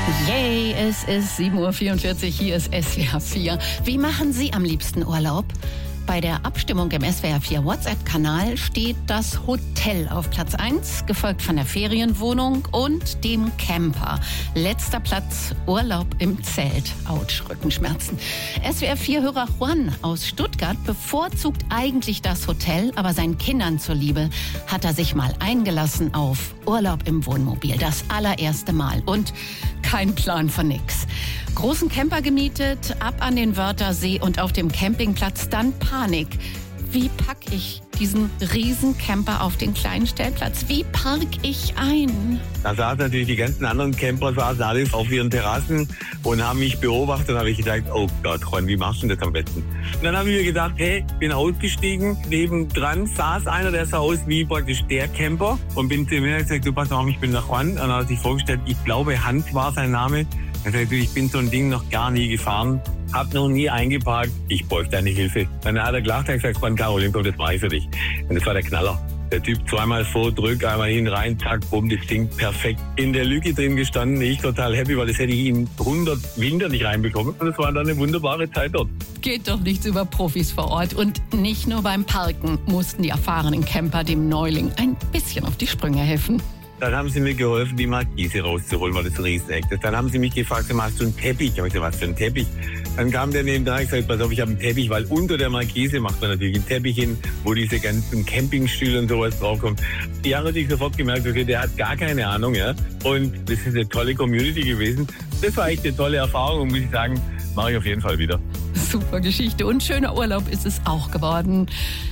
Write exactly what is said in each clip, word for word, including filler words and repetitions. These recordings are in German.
Yay, es ist sieben Uhr vierundvierzig, hier ist S W R vier. Wie machen Sie am liebsten Urlaub? Bei der Abstimmung im S W R vier WhatsApp-Kanal steht das Hotel auf Platz eins, gefolgt von der Ferienwohnung und dem Camper. Letzter Platz, Urlaub im Zelt. Autsch, Rückenschmerzen. S W R vier-Hörer Juan aus Stuttgart bevorzugt eigentlich das Hotel, aber seinen Kindern zuliebe hat er sich mal eingelassen auf Urlaub im Wohnmobil. Das allererste Mal. Und kein Plan von nix. Großen Camper gemietet, ab an den Wörthersee und auf dem Campingplatz dann Panik. Wie pack ich diesen riesen Camper auf den kleinen Stellplatz? Wie park ich ein? Da saßen natürlich die ganzen anderen Camper, saßen alles auf ihren Terrassen und haben mich beobachtet. Da habe ich gedacht, oh Gott, Ron, wie machst du das am besten? Und dann habe ich mir gedacht, hey, bin ausgestiegen. Nebendran saß einer, der sah aus wie praktisch der Camper. Und bin zu ihm und gesagt, du pass auf, ich bin der Juan. Und dann hat er sich vorgestellt, ich glaube, Hans war sein Name. Er sagt, ich bin so ein Ding noch gar nie gefahren, hab noch nie eingeparkt, ich bräuchte deine Hilfe. Dann hat er gelacht und gesagt, Juan Caroline, komm, das mache ich für dich. Und das war der Knaller. Der Typ zweimal vor, drück, einmal hin, rein, zack, bumm, das Ding perfekt in der Lücke drin gestanden. Ich total happy, weil das hätte ich in hundert Winter nicht reinbekommen. Und es war dann eine wunderbare Zeit dort. Geht doch nichts über Profis vor Ort. Und nicht nur beim Parken mussten die erfahrenen Camper dem Neuling ein bisschen auf die Sprünge helfen. Dann haben sie mir geholfen, die Markise rauszuholen, weil das ein Rieseneck ist. Dann haben sie mich gefragt, hast du einen Teppich? Ich habe gesagt, was für ein Teppich? Dann kam der neben dran und gesagt, pass auf, ich habe einen Teppich, weil unter der Markise macht man natürlich einen Teppich hin, wo diese ganzen Campingstühle und sowas draufkommen. Die haben natürlich sofort gemerkt, okay, der hat gar keine Ahnung, ja. Und das ist eine tolle Community gewesen. Das war echt eine tolle Erfahrung und muss ich sagen, mache ich auf jeden Fall wieder. Super Geschichte und schöner Urlaub ist es auch geworden.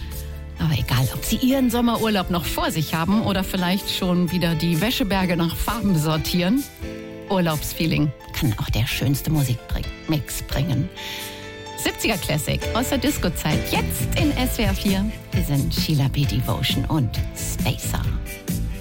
Aber egal, ob Sie Ihren Sommerurlaub noch vor sich haben oder vielleicht schon wieder die Wäscheberge nach Farben sortieren. Urlaubsfeeling kann auch der schönste Musikmix bringen. siebziger Classic aus der Disco-Zeit, jetzt in S W R vier. Wir sind Sheila B. Devotion und Spacer.